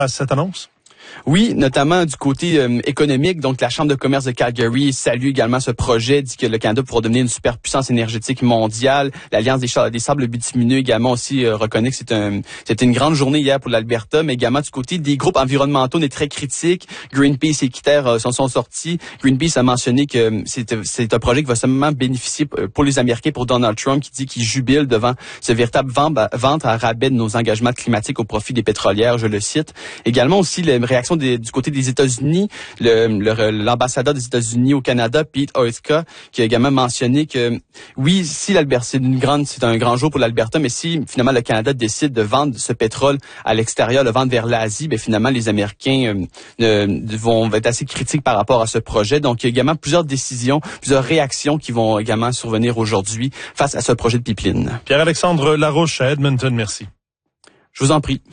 à cette annonce? Oui, notamment du côté économique. Donc, la Chambre de commerce de Calgary salue également ce projet, dit que le Canada pourra devenir une superpuissance énergétique mondiale. L'Alliance des sables bitumineux également aussi reconnaît que c'était une grande journée hier pour l'Alberta, mais également du côté des groupes environnementaux, on est très critiques. Greenpeace et Équiterre s'en sont sortis. Greenpeace a mentionné que c'est un projet qui va seulement bénéficier pour les Américains, pour Donald Trump, qui dit qu'il jubile devant ce véritable vente à rabais de nos engagements climatiques au profit des pétrolières, je le cite. Également aussi, les réactions du côté des États-Unis, l'ambassadeur des États-Unis au Canada, Pete Oetka, qui a également mentionné que oui, si l'Alberta, c'est un grand jour pour l'Alberta, mais si finalement le Canada décide de vendre ce pétrole à l'extérieur, le vendre vers l'Asie, ben finalement les Américains vont être assez critiques par rapport à ce projet. Donc il y a également plusieurs décisions, plusieurs réactions qui vont également survenir aujourd'hui face à ce projet de pipeline. Pierre-Alexandre Larouche à Edmonton, merci. Je vous en prie.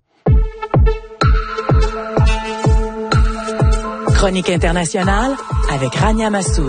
Chronique internationale avec Rania Massoud.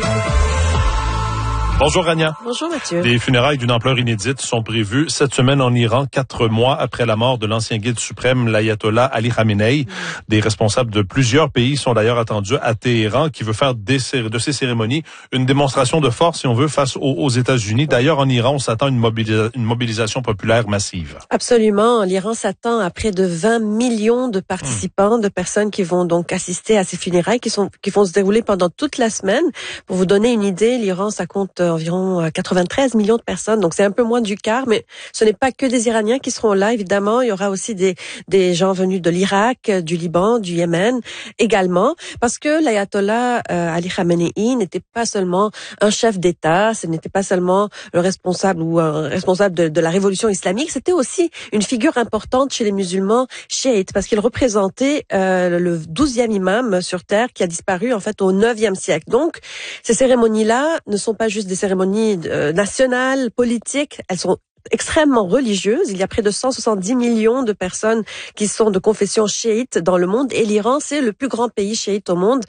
Bonjour Rania. Bonjour Mathieu. Des funérailles d'une ampleur inédite sont prévues cette semaine en Iran, 4 mois après la mort de l'ancien guide suprême, l'ayatollah Ali Khamenei. Des responsables de plusieurs pays sont d'ailleurs attendus à Téhéran, qui veut faire de ces cérémonies une démonstration de force, si on veut, face aux États-Unis. D'ailleurs, en Iran, on s'attend à une mobilisation populaire massive. Absolument. L'Iran s'attend à près de 20 millions de participants, de personnes qui vont donc assister à ces funérailles qui vont se dérouler pendant toute la semaine. Pour vous donner une idée, l'Iran, ça compte environ 93 millions de personnes, donc c'est un peu moins du quart, mais ce n'est pas que des Iraniens qui seront là, évidemment. Il y aura aussi des gens venus de l'Irak, du Liban, du Yémen également, parce que l'ayatollah Ali Khamenei n'était pas seulement un chef d'État, ce n'était pas seulement le responsable ou un responsable de la révolution islamique, c'était aussi une figure importante chez les musulmans chiites, parce qu'il représentait le 12e imam sur terre qui a disparu en fait au 9e siècle. Donc, ces cérémonies-là ne sont pas juste des cérémonies nationales, politiques, elles sont extrêmement religieuse. Il y a près de 170 millions de personnes qui sont de confession chiite dans le monde, et l'Iran, c'est le plus grand pays chiite au monde.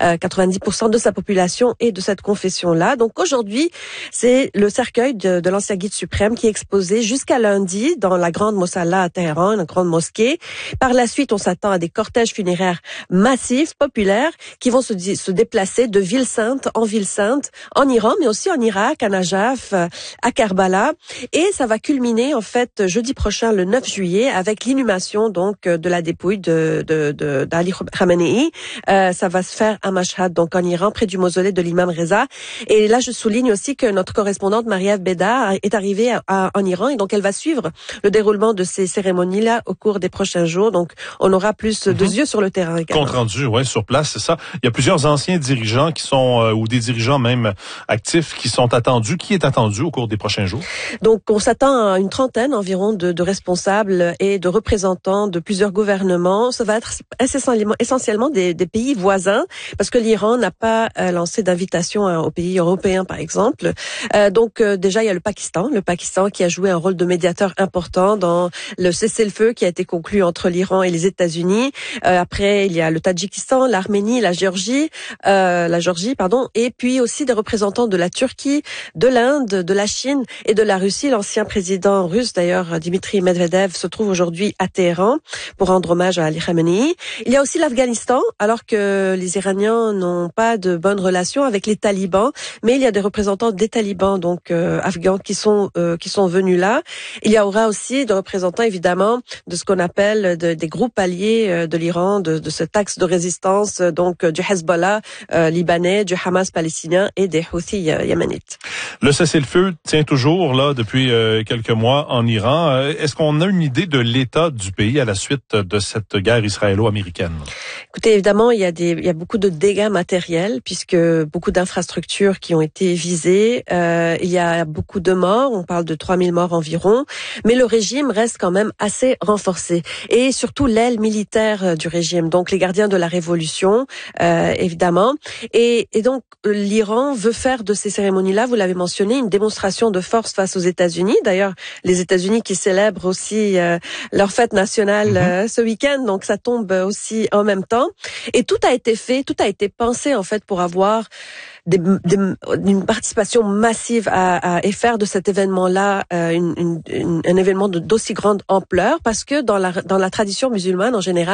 90% de sa population est de cette confession-là. Donc aujourd'hui, c'est le cercueil de l'ancien guide suprême qui est exposé jusqu'à lundi dans la grande Mosalla à Téhéran, une grande mosquée. Par la suite, on s'attend à des cortèges funéraires massifs, populaires, qui vont se déplacer de ville sainte en ville sainte, en Iran, mais aussi en Irak, à Najaf, à Karbala. Et ça va culminer en fait jeudi prochain, le 9 juillet, avec l'inhumation donc de la dépouille d'Ali Khamenei. Ça va se faire à Mashhad, donc en Iran, près du mausolée de l'imam Reza. Et là, je souligne aussi que notre correspondante Marie-Ève Bédard est arrivée en Iran, et donc elle va suivre le déroulement de ces cérémonies-là au cours des prochains jours. Donc on aura plus de yeux sur le terrain également. Compte rendu, ouais, sur place, c'est ça. Il y a plusieurs anciens dirigeants qui sont ou des dirigeants même actifs qui sont attendus. Qui est attendu au cours des prochains jours? Donc on s'attend à une trentaine environ de responsables et de représentants de plusieurs gouvernements. Ça va être essentiellement des pays voisins, parce que l'Iran n'a pas lancé d'invitation aux pays européens, par exemple. Donc déjà, il y a le Pakistan qui a joué un rôle de médiateur important dans le cessez-le-feu qui a été conclu entre l'Iran et les États-Unis. Après, il y a le Tadjikistan, l'Arménie, la Géorgie, et puis aussi des représentants de la Turquie, de l'Inde, de la Chine et de la Russie. L'ancien président russe, d'ailleurs, Dimitri Medvedev, se trouve aujourd'hui à Téhéran pour rendre hommage à Ali Khamenei. Il y a aussi l'Afghanistan, alors que les Iraniens n'ont pas de bonnes relations avec les talibans, mais il y a des représentants des talibans, donc afghans, qui sont venus là. Il y aura aussi des représentants, évidemment, de ce qu'on appelle des groupes alliés de l'Iran, de cet axe de résistance, donc du Hezbollah libanais, du Hamas palestinien et des Houthis yéménites. Le cessez-le-feu tient toujours là depuis quelques mois en Iran. Est-ce qu'on a une idée de l'état du pays à la suite de cette guerre israélo-américaine? Écoutez, évidemment, il y a beaucoup de dégâts matériels, puisque beaucoup d'infrastructures qui ont été visées. Il y a beaucoup de morts, on parle de 3000 morts environ, mais le régime reste quand même assez renforcé. Et surtout l'aile militaire du régime, donc les gardiens de la révolution, évidemment. Et donc l'Iran veut faire de ces cérémonies-là, vous l'avez mentionné, une démonstration de force face aux États-Unis. D'ailleurs, les États-Unis qui célèbrent aussi leur fête nationale ce week-end, donc ça tombe aussi en même temps. Et tout a été fait, tout a été pensé en fait pour avoir une participation massive et faire de cet événement-là un événement d'aussi grande ampleur, parce que dans la tradition musulmane en général,